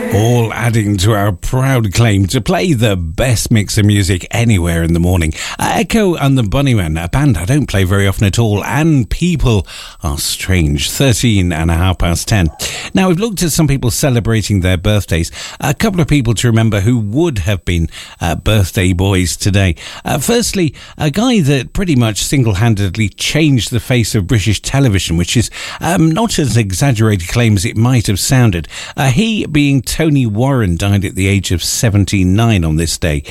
All adding to our proud claim to play the best mix of music anywhere in the morning. Echo and the Bunnymen, a band I don't play very often at all, and People Are Strange, 10:13. Now, we've looked at some people celebrating their birthdays. A couple of people to remember who would have been birthday boys today. Firstly, a guy that pretty much single-handedly changed the face of British television, which is not as exaggerated claim as it might have sounded. He being Tony Warren died at the age of 79 on this day.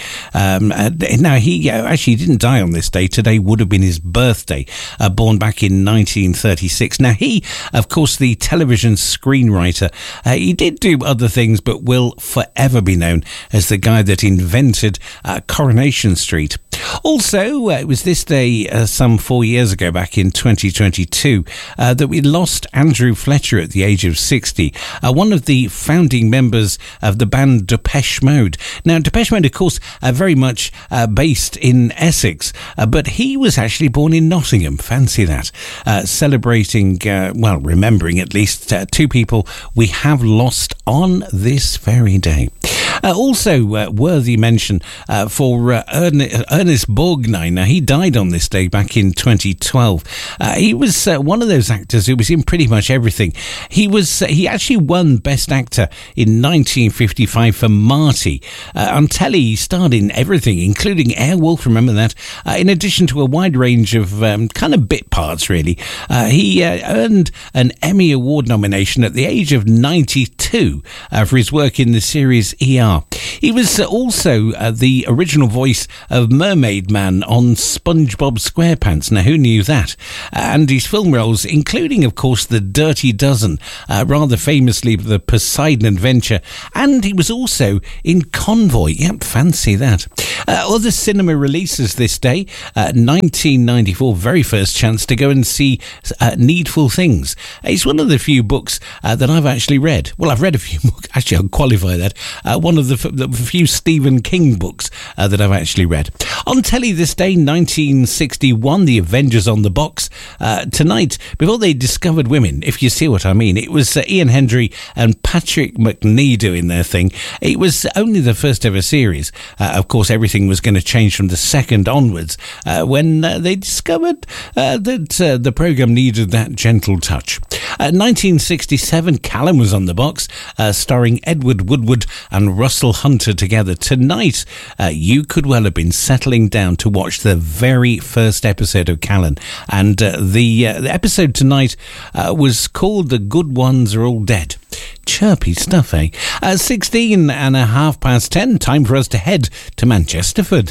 Now, he actually didn't die on this day. Today would have been his birthday, born back in 1936. Now, he, of course, the television screenwriter, he did do other things, but will forever be known as the guy that invented Coronation Street. Also, it was this day some 4 years ago, back in 2022, that we lost Andrew Fletcher at the age of 60, one of the founding members of the band Depeche Mode. Now, Depeche Mode, of course, very much based in Essex, but he was actually born in Nottingham. Fancy that. Celebrating, remembering at least two people we have lost on this very day. Also, worthy mention for Ernest Borgnine. Now, he died on this day back in 2012. He was one of those actors who was in pretty much everything. He actually won Best Actor in 1955 for Marty. On telly, he starred in everything, including Airwolf, remember that? In addition to a wide range of kind of bit parts, really. He earned an Emmy Award nomination at the age of 92 for his work in the series ER. He was also the original voice of Mermaid Man on SpongeBob SquarePants. Now, who knew that? And his film roles, including, of course, The Dirty Dozen, rather famously The Poseidon Adventure, and he was also in Convoy. Yep, fancy that. Other cinema releases this day, 1994, very first chance to go and see Needful Things. It's one of the few books that I've actually read. Well, I've read a few books. Actually, I'll qualify that. One of the few Stephen King books that I've actually read. On telly this day, 1961, The Avengers on the Box. Tonight, before they discovered women, if you see what I mean, it was Ian Hendry and Patrick McNee doing their thing. It was only the first ever series. Of course, everything was going to change from the second onwards when they discovered that the programme needed that gentle touch. 1967, Callum was on the box, starring Edward Woodward and Russell Hunter together. Tonight, you could well have been settling down to watch the very first episode of Callan. And the episode tonight was called The Good Ones Are All Dead. Chirpy stuff, eh? 10:16. Time for us to head to Manchesterford.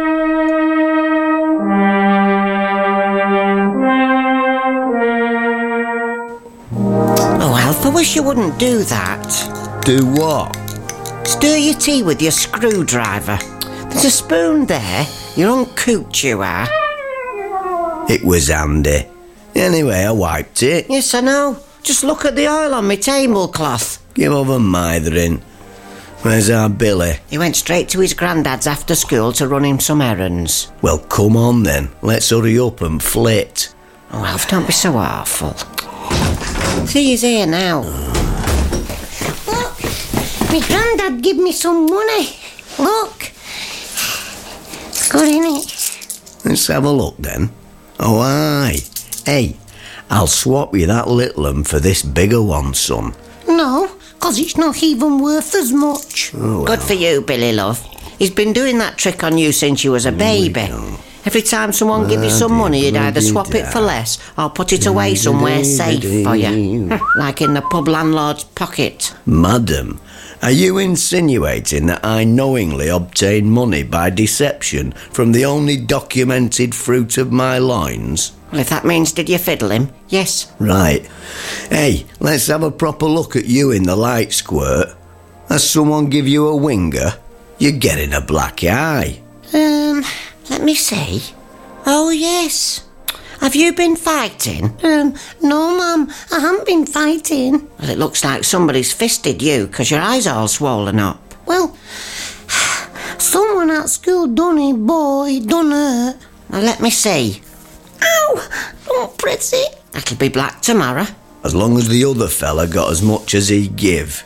Oh, Alf, I wish you wouldn't do that. Do what? Stir your tea with your screwdriver. There's a spoon there. You're uncooked, you are. It was handy. Anyway, I wiped it. Yes, I know. Just look at the oil on my tablecloth. Give over mithering. Where's our Billy? He went straight to his granddad's after school to run him some errands. Well, come on then. Let's hurry up and flit. Oh, Alf, don't be so awful. See, he's here now. Look, my granddad give me some money. Look. It's good, innit? Let's have a look then. Oh, aye. Hey, I'll swap you that little one for this bigger one, son. No, 'cause it's not even worth as much. Oh, well. Good for you, Billy, love. He's been doing that trick on you since you was a baby. Every time someone give you some money, you'd either swap it for less or put it away somewhere safe for you. Like in the pub landlord's pocket. Madam, are you insinuating that I knowingly obtain money by deception from the only documented fruit of my loins? Well, if that means did you fiddle him, yes. Right. Hey, let's have a proper look at you in the light squirt. Has someone give you a winger? You're getting a black eye. Let me see. Oh, yes. Have you been fighting? No, Mum, I haven't been fighting. Well, it looks like somebody's fisted you because your eye's all swollen up. Well, someone at school done it, boy, it done hurt. Now, let me see. Ow! Don't press it. That'll be black tomorrow. As long as the other fella got as much as he give.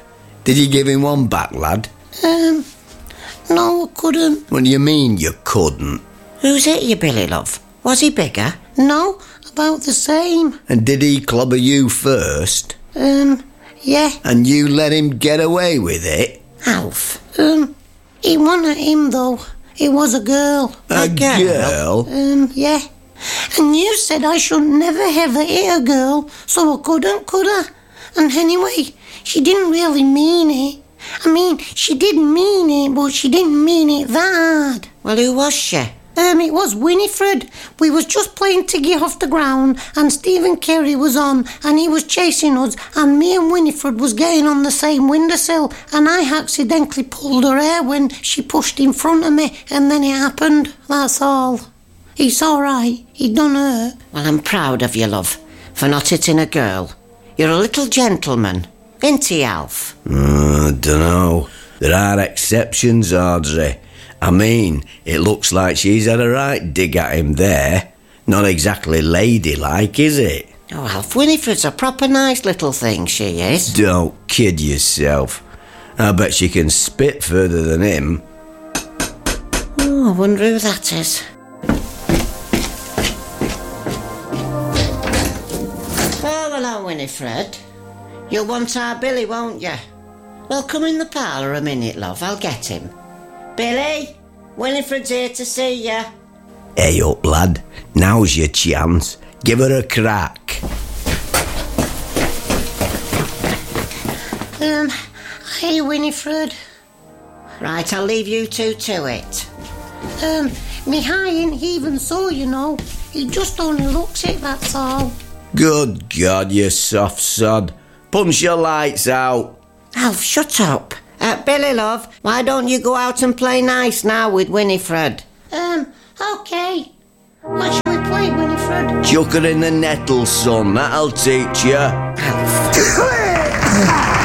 Did you give him one back, lad? No, I couldn't. What do you mean you couldn't? Who's hit you, Billy, love? Was he bigger? No, about the same. And did he clobber you first? Yeah. And you let him get away with it? Alf. It wasn't him, though. It was a girl. A girl? Yeah. And you said I should never ever hit a girl, so I couldn't, could I? And anyway, she didn't really mean it. I mean, she did mean it, but she didn't mean it that hard. Well, who was she? It was Winifred. We was just playing to get off the ground, and Stephen Carey was on, and he was chasing us, and me and Winifred was getting on the same windowsill, and I accidentally pulled her hair when she pushed in front of me, and then it happened. That's all. It's all right. It don't hurt. Well, I'm proud of you, love, for not hitting a girl. You're a little gentleman, ain't he, Alf? I dunno. There are exceptions, Audrey. I mean, it looks like she's had a right dig at him there. Not exactly ladylike, is it? Oh, Alf, Winifred's a proper nice little thing, she is. Don't kid yourself. I bet she can spit further than him. Oh, I wonder who that is. Oh, hello, Winifred. You'll want our Billy, won't you? Well, come in the parlour a minute, love. I'll get him. Billy, Winifred's here to see you. Hey up, lad. Now's your chance. Give her a crack. Hey, Winifred. Right, I'll leave you two to it. Me high ain't even so, you know. He just only looks it, that's all. Good God, you soft sod. Punch your lights out. Alf, shut up. Billy, love, why don't you go out and play nice now with Winifred? Okay. What shall we play, Winifred? Chuck her in the nettle, son. That'll teach you. Alf.